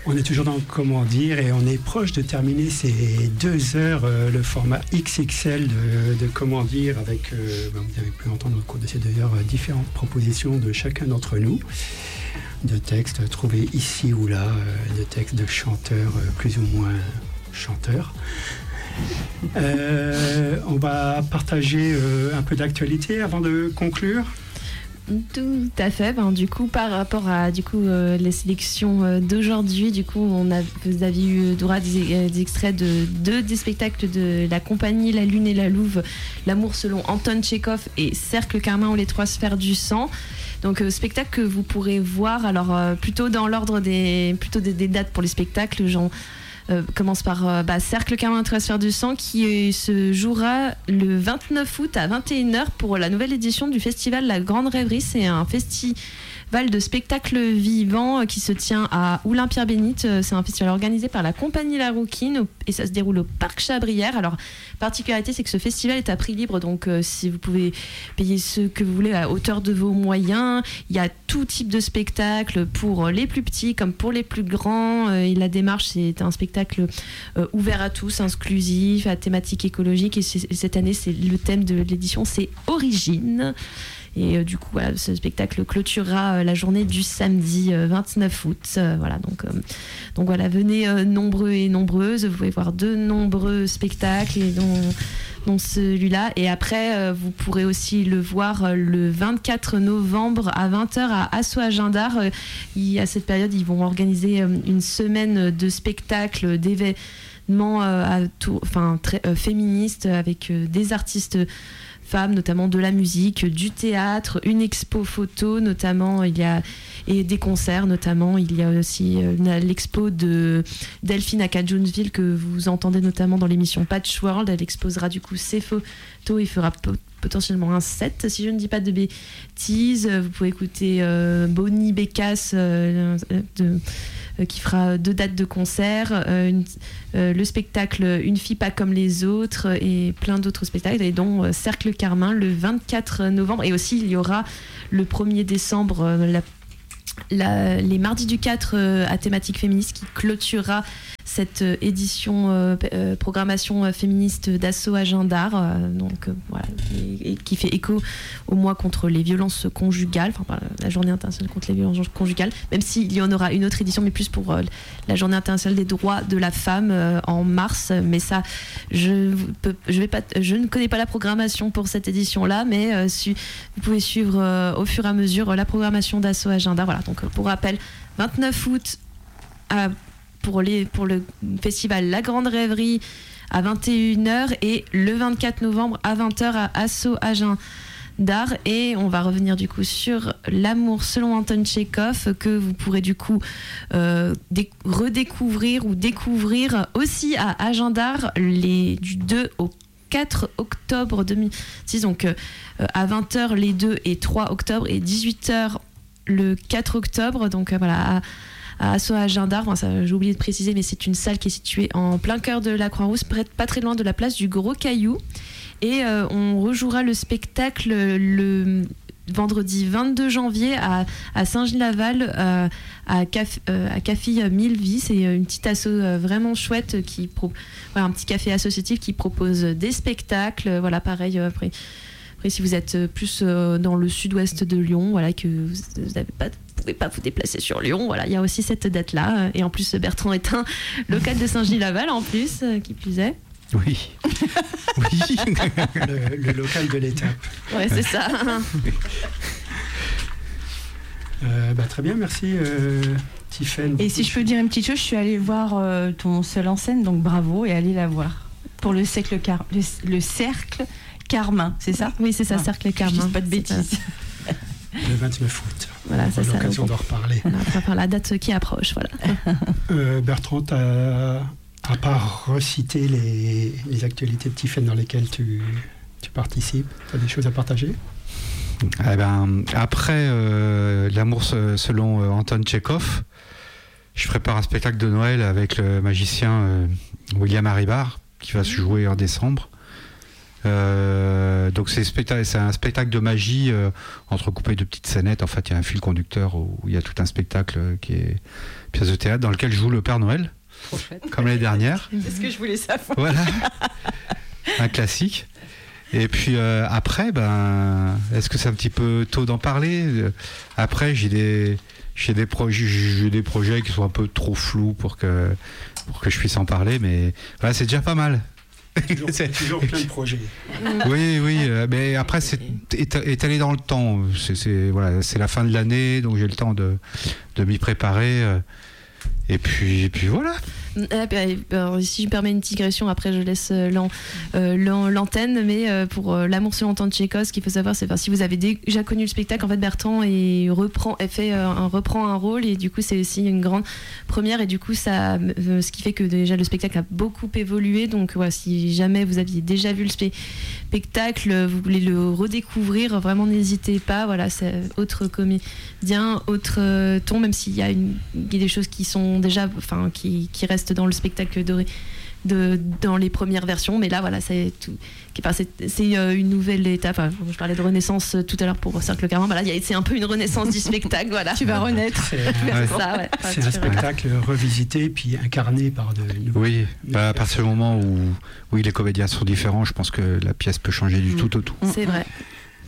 On est toujours dans Comment dire et on est proche de terminer ces 2 heures, le format XXL de Comment dire avec, vous avez pu entendre au cours de ces 2 heures différentes propositions de chacun d'entre nous, de textes trouvés ici ou là, de textes de chanteurs plus ou moins chanteurs. On va partager un peu d'actualité avant de conclure. Tout à fait. Du coup, par rapport à les sélections d'aujourd'hui, du coup, vous avez eu droit à des extraits de 2 des spectacles de la compagnie La Lune et la Louve, L'amour selon Anton Tchekhov et Cercle Carmin ou les 3 sphères du sang. Donc, spectacle que vous pourrez voir. Alors, plutôt dans l'ordre des dates pour les spectacles, commence par Cercle Carmin 3 sphères du sang qui se jouera le 29 août à 21h pour la nouvelle édition du festival La Grande Rêverie. C'est un festival de spectacles vivants qui se tient à Oulin-Pierre-Bénite. C'est un festival organisé par la compagnie La Rouquine et ça se déroule au Parc Chabrière. Alors, particularité, c'est que ce festival est à prix libre, donc si vous pouvez payer ce que vous voulez à hauteur de vos moyens. Il y a tout type de spectacle pour les plus petits comme pour les plus grands. Et la démarche, c'est un spectacle ouvert à tous, inclusif, à thématique écologique. Et cette année, le thème de l'édition, c'est Origine. Et du coup, voilà, ce spectacle clôturera la journée du samedi 29 août. Donc voilà, venez nombreux et nombreuses. Vous pouvez voir de nombreux spectacles, et dont celui-là. Et après, vous pourrez aussi le voir le 24 novembre à 20h à Assaut-Agindard. À cette période, ils vont organiser une semaine de spectacles, d'événements très féministes avec des artistes femmes, notamment de la musique, du théâtre, une expo photo notamment, et des concerts notamment. Il y a aussi l'expo de Delphine Akajouneville que vous entendez notamment dans l'émission Patchworld. Elle exposera du coup ses photos et fera potentiellement un set, si je ne dis pas de bêtises. Vous pouvez écouter Bonnie Bécasse qui fera 2 dates de concert, le spectacle Une fille pas comme les autres et plein d'autres spectacles, et dont Cercle Carmin le 24 novembre. Et aussi il y aura le 1er décembre les mardis du 4 à thématique féministe qui clôturera cette édition programmation féministe d'Assaut-Agindard, voilà, et qui fait écho au mois contre les violences conjugales, la journée internationale contre les violences conjugales, même s'il y en aura une autre édition, mais plus pour la journée internationale des droits de la femme en mars. Mais ça, je ne connais pas la programmation pour cette édition-là, mais vous pouvez suivre au fur et à mesure la programmation d'Assaut-Agindard. Voilà, donc pour rappel, 29 août pour le festival La Grande Rêverie à 21h et le 24 novembre à 20h à Assaut-Agindard. Et on va revenir du coup sur L'amour selon Anton Tchekhov, que vous pourrez du coup redécouvrir ou découvrir aussi à Agindard du 2 au 4 octobre 2006, donc à 20h les 2 et 3 octobre et 18h le 4 octobre. Donc voilà, à Assaut-Agindard, j'ai oublié de préciser, mais c'est une salle qui est située en plein cœur de la Croix-Rousse, pas très loin de la place du Gros Caillou. Et on rejouera le spectacle le vendredi 22 janvier à Saint-Gilles-Laval, à Café 1000 Vies. C'est une petite asso vraiment chouette un petit café associatif qui propose des spectacles. Voilà, pareil, après si vous êtes plus dans le sud-ouest de Lyon, voilà, que vous pouvez pas vous déplacer sur Lyon, voilà, il y a aussi cette date-là. Et en plus, Bertrand est un local de Saint-Gilles-Laval, en plus, qui plus est. Oui. Oui. le local de l'étape. Ouais, c'est ça. Très bien, merci Tiffaine. Et si je peux dire une petite chose, je suis allée voir ton seul en scène, donc bravo, et allez la voir. Pour le cercle Carmin, c'est ça ? Oui, c'est ça, Cercle Carmin. Je dis pas de bêtises. Le 29 août. Voilà, on aura l'occasion d'en reparler. Voilà, on va faire la date qui approche, voilà. Bertrand, à part reciter les actualités de Tiffaine dans lesquelles tu participes, tu as des choses à partager ? Après L'amour selon Anton Tchekhov, je prépare un spectacle de Noël avec le magicien William Haribar qui va se jouer en décembre. Donc c'est un spectacle de magie entrecoupé de petites scénettes. En fait, il y a un fil conducteur où il y a tout un spectacle qui est pièce de théâtre dans lequel joue le Père Noël, comme l'année dernière. C'est ce que je voulais savoir. Voilà, un classique. Et puis après, est-ce que c'est un petit peu tôt d'en parler ? Après, j'ai des projets qui sont un peu trop flous pour que je puisse en parler, mais voilà, c'est déjà pas mal. Toujours plein de projets. Oui, mais après c'est étalé dans le temps. C'est la fin de l'année, donc j'ai le temps de m'y préparer. Et puis voilà. Si je me permets une digression, après je laisse l'antenne, mais pour L'amour selon temps de Tchekhov, ce qu'il faut savoir, c'est si vous avez déjà connu le spectacle, en fait Bertrand reprend un rôle, et du coup c'est aussi une grande première, et du coup ça, ce qui fait que déjà le spectacle a beaucoup évolué. Donc voilà, si jamais vous aviez déjà vu le spectacle, vous voulez le redécouvrir, vraiment n'hésitez pas. Voilà, c'est autre comédien, autre ton, même s'il y a des choses qui sont déjà, qui restent dans le spectacle dans les premières versions, mais là voilà, c'est tout. C'est une nouvelle étape. Je parlais de renaissance tout à l'heure pour Cercle Carmin. Là, c'est un peu une renaissance du spectacle. Voilà. Tu vas renaître. C'est un spectacle revisité puis incarné par de nouveaux. Oui, à partir du moment où les comédiens sont différents, je pense que la pièce peut changer du tout au tout. C'est vrai. Annelise ?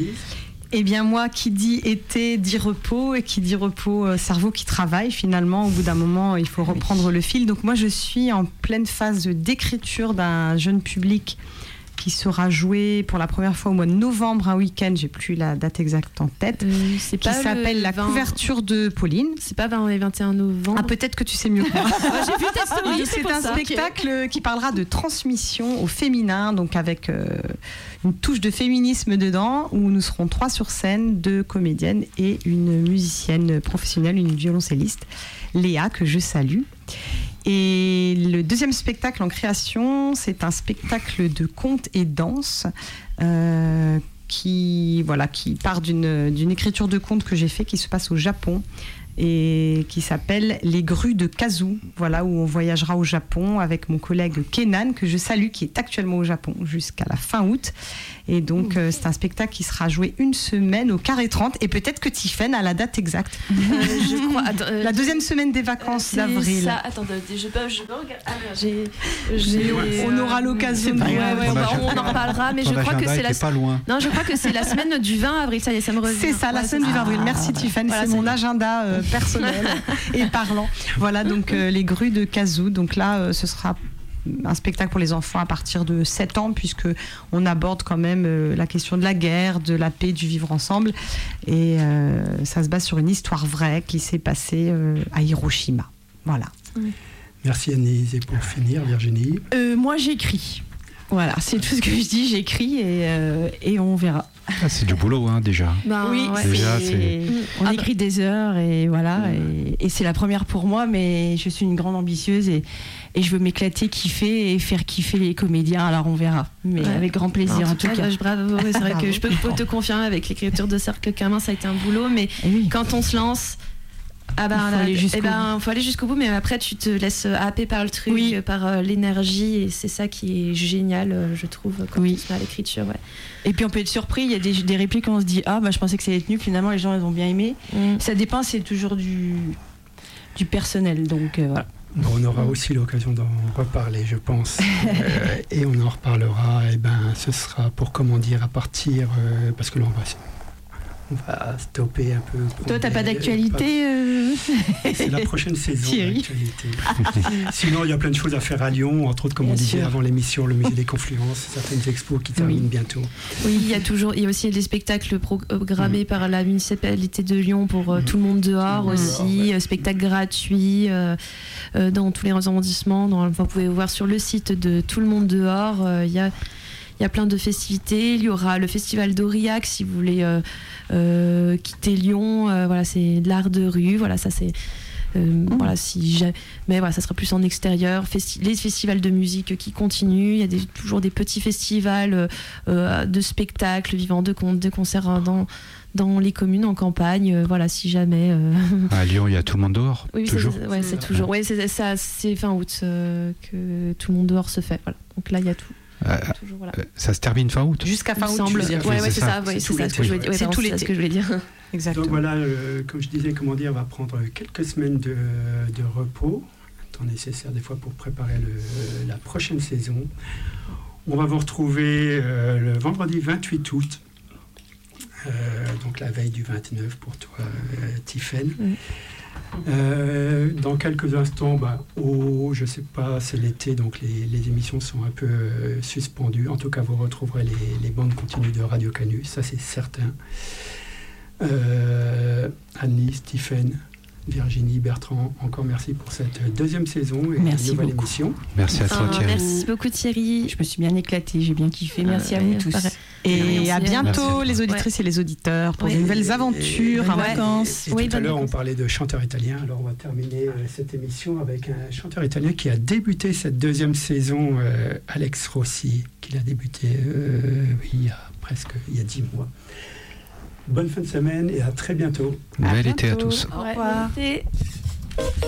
Eh bien, moi, qui dit été, dit repos, et qui dit repos, cerveau qui travaille. Finalement, au bout d'un moment, il faut reprendre le fil. Donc moi, je suis en pleine phase d'écriture d'un jeune public qui sera joué pour la première fois au mois de novembre, un week-end, j'ai plus la date exacte en tête, qui s'appelle La couverture de Pauline. C'est pas 20 et 21 novembre. Ah, peut-être que tu sais mieux que moi. J'ai vu ta story. C'est un spectacle qui parlera de transmission au féminin, donc avec une touche de féminisme dedans, où nous serons 3 sur scène, 2 comédiennes et une musicienne professionnelle, une violoncelliste, Léa, que je salue. Et le deuxième spectacle en création, c'est un spectacle de conte et danse qui part d'une écriture de conte que j'ai fait, qui se passe au Japon et qui s'appelle Les grues de Kazu, voilà, où on voyagera au Japon avec mon collègue Kenan, que je salue, qui est actuellement au Japon jusqu'à la fin août. Et donc c'est un spectacle qui sera joué une semaine au Carré 30, et peut-être que Tiffaine a la date exacte. Je crois. La deuxième semaine des vacances d'avril. Ça, attends, je peux regarder. On aura l'occasion de on en reparlera, mais je crois que c'est pas loin. Non, je crois que c'est la semaine du 20 avril. Ça y est, ça me revient. C'est ça, la semaine du 20 avril. Merci Tiffaine, c'est mon agenda personnel et parlant. Voilà, donc les grues de Kazu. Donc là, ce sera un spectacle pour les enfants à partir de 7 ans, puisque on aborde quand même la question de la guerre, de la paix, du vivre ensemble, et ça se base sur une histoire vraie qui s'est passée à Hiroshima. Voilà. Merci Annelise. Et pour finir, Virginie ? Moi j'écris. Voilà, c'est tout ce que je dis, j'écris et on verra. Ah, c'est du boulot déjà. Oui, déjà, on écrit des heures et voilà, et c'est la première pour moi, mais je suis une grande ambitieuse et je veux m'éclater, kiffer et faire kiffer les comédiens, alors on verra, mais avec grand plaisir en tout cas. Bravo, c'est vrai que je peux te confirmer, avec l'écriture de Cercle Carmin, ça a été un boulot, mais quand on se lance, faut aller jusqu'au bout, mais après tu te laisses happer par le truc, par l'énergie, et c'est ça qui est génial, je trouve, quand on se met à l'écriture. Ouais. Et puis on peut être surpris, il y a des répliques où on se dit je pensais que ça allait être nul, finalement les gens ils ont bien aimé. Ça dépend, c'est toujours du personnel, donc voilà. Bon, on aura aussi l'occasion d'en reparler, je pense, et on en reparlera. Ce sera pour à partir, parce que là on va stopper un peu. Toi, t'as pas d'actualité C'est la prochaine saison, Thierry. d'actualité. Sinon, il y a plein de choses à faire à Lyon, entre autres, comme on disait avant l'émission, le musée des Confluences, certaines expos qui terminent bientôt. Oui, il y a aussi des spectacles programmés par la municipalité de Lyon pour tout le monde dehors aussi, spectacles gratuits dans tous les arrondissements. Vous pouvez voir sur le site de Tout le monde dehors, il y a plein de festivités. Il y aura le festival d'Aurillac si vous voulez quitter Lyon. C'est de l'art de rue. Voilà, ça c'est. Mais ça sera plus en extérieur. Les festivals de musique qui continuent. Il y a toujours des petits festivals de spectacles vivants, de contes, de concerts dans les communes, en campagne. Si jamais. À Lyon, il y a Tout le monde dehors. Oui, toujours. C'est toujours. Ouais, c'est fin août que Tout le monde dehors se fait. Voilà. Donc là, il y a tout. toujours, voilà. Ça se termine fin août. Jusqu'à fin août. Semble. Tu veux dire. Ouais, c'est c'est ça. ça. Ouais, c'est ça ce que je veux dire. C'est tout c'est l'été. ce que je voulais dire. Exactement. Donc voilà, comme je disais, on va prendre quelques semaines de repos, le temps nécessaire des fois pour préparer la prochaine saison. On va vous retrouver le vendredi 28 août, donc la veille du 29 pour toi, Tiffaine. Dans quelques instants, je sais pas, c'est l'été, donc les émissions sont un peu suspendues. En tout cas, vous retrouverez les bandes continues de Radio Canu, ça c'est certain. Annie, Stéphane, Virginie, Bertrand, encore merci pour cette deuxième saison et Merci nouvelle beaucoup. émission. Merci à toi, Thierry. Merci beaucoup Thierry. Je me suis bien éclatée, j'ai bien kiffé. Merci à vous tous. Pareil. Et à Merci. bientôt, Merci. les auditrices et les auditeurs, pour de Ouais. nouvelles aventures, Et- en vacances. Et Oui, tout à bonne l'heure, on vacances. parlait de chanteurs italiens. Alors, on va terminer cette émission avec un chanteur italien qui a débuté cette deuxième saison, Alex Rossi, qui a débuté il y a 10 mois. Bonne fin de semaine et à très bientôt. Bel été à bientôt. tous. Au revoir. Ouais,